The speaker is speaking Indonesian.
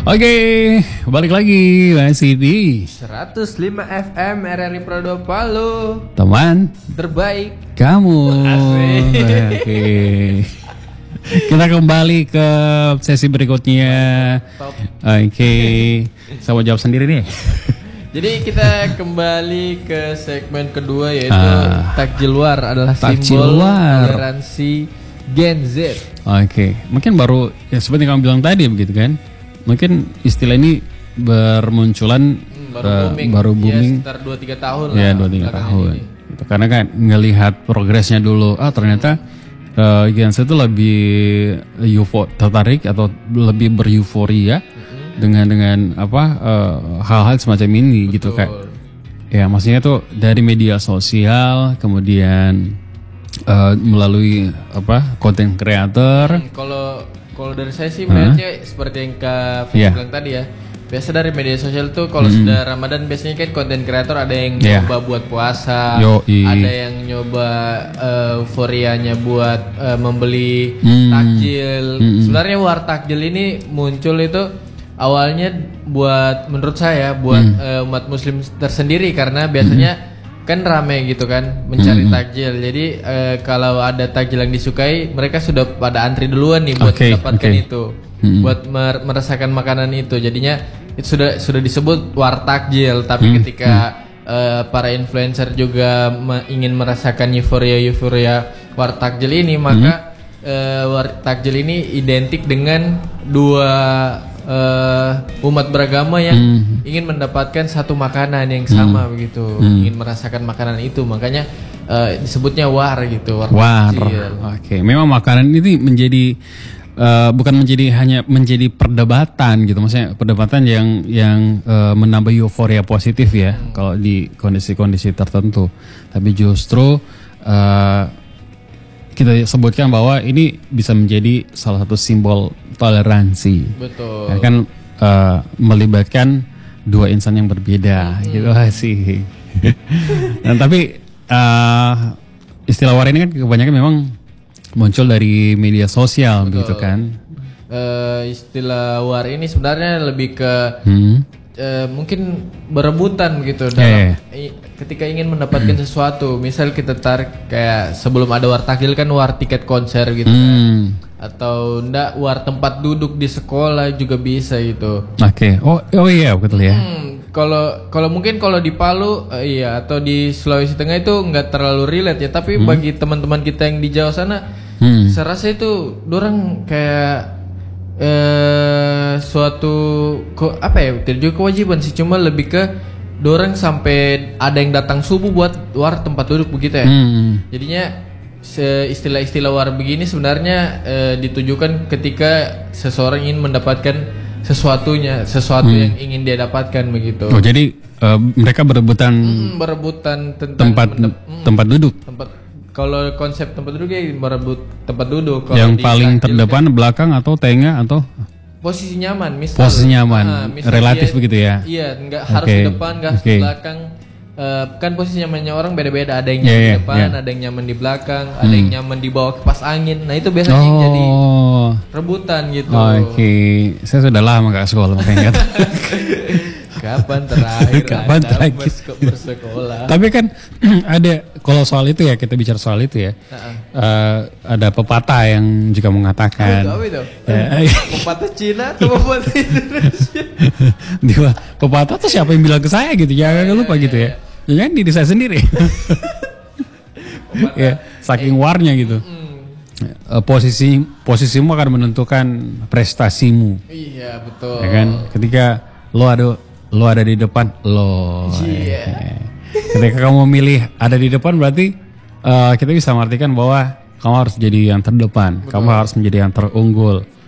Oke, balik lagi masih di 105 FM RRI Pro 2 Palu. teman Terbaik. kamu. Asik. Oke. Kita kembali ke sesi berikutnya. Top. Oke, saya mau jawab sendiri nih. Jadi kita kembali ke segmen kedua, yaitu takjil luar adalah Takjil simbol luar. toleransi Gen Z. Oke, mungkin baru ya seperti kamu bilang tadi begitu kan? Mungkin istilah ini bermunculan baru booming. Ya, sekitar 2-3 tahun lah. Ya 2-3 tahun. ini. Gitu. Karena kan ngelihat progresnya dulu, ternyata Gen Z itu lebih tertarik atau lebih beryuforia dengan apa hal-hal semacam ini. Betul. Gitu kan. Ya maksudnya tuh dari media sosial, kemudian melalui apa konten kreator. Kalau dari saya sih melihatnya seperti yang Kak Fik bilang tadi ya. Biasa dari media sosial tuh kalau sudah Ramadan biasanya kan konten kreator ada yang nyoba buat puasa, ada yang nyoba euforianya buat membeli takjil. Sebenarnya war takjil ini muncul itu awalnya menurut saya buat umat muslim tersendiri, karena biasanya kan rame gitu kan mencari takjil. Jadi kalau ada takjil yang disukai, mereka sudah pada antri duluan nih buat mendapatkan itu, buat merasakan makanan itu. Jadinya itu sudah disebut war takjil. Tapi ketika para influencer juga ingin merasakan euforia war takjil ini, maka war takjil ini identik dengan dua umat beragama yang ingin mendapatkan satu makanan yang sama begitu, ingin merasakan makanan itu, makanya disebutnya war gitu. War. Oke. Memang makanan ini menjadi bukan hanya menjadi perdebatan gitu, maksudnya perdebatan yang menambah euforia positif ya kalau di kondisi-kondisi tertentu, tapi justru kita sebutkan bahwa ini bisa menjadi salah satu simbol toleransi. Betul. Ya kan melibatkan dua insan yang berbeda gitu sih. Dan tapi istilah war ini kan kebanyakan memang muncul dari media sosial. Betul. Gitu kan. Istilah war ini sebenarnya lebih ke mungkin berebutan gitu dalam ketika ingin mendapatkan sesuatu. Misal kita tarik kayak sebelum ada war takjil kan war tiket konser gitu kan, atau enggak war tempat duduk di sekolah juga bisa gitu. Oke. Oh iya betul ya. Kalau mungkin kalau di Palu iya, atau di Sulawesi Tengah itu nggak terlalu relate ya, tapi bagi teman-teman kita yang di Jawa sana, saya rasa itu dorang kayak suatu apa ya, tidak juga kewajiban sih, cuma lebih ke dorang sampai ada yang datang subuh buat war tempat duduk begitu ya. Jadinya istilah-istilah war begini sebenarnya ditujukan ketika seseorang ingin mendapatkan sesuatu yang ingin dia dapatkan begitu. Oh jadi mereka berebutan tentang tempat duduk. Kalau konsep tempat duduk ya merebut tempat duduk. Kalo yang paling terdepan, belakang atau tengah atau posisi nyaman, misal. Posisi nyaman, relatif begitu ya. Iya, nggak harus di depan, nggak harus di belakang. Kan posisi nyamannya orang beda-beda. Ada yang nyaman di depan, ada yang nyaman di belakang, ada yang nyaman di bawah kipas angin. Nah itu biasanya yang jadi rebutan gitu. Oke, saya sudah lama gak sekolah makanya. Kapan terakhir bersekolah? Tapi kan ada, kalau soal itu ya, kita bicara soal itu ya, ada pepatah yang juga mengatakan pepatah Cina atau pepatah Indonesia? Pepatah tuh siapa yang bilang ke saya gitu, jangan lupa gitu ya. Jangan diri saya sendiri. Ya, saking warnya gitu. Posisimu akan menentukan prestasimu. Iya betul. Ya kan, ketika lo ada di depan ketika kamu memilih ada di depan, berarti kita bisa mengartikan bahwa kamu harus jadi yang terdepan. Betul. Kamu harus menjadi yang terunggul.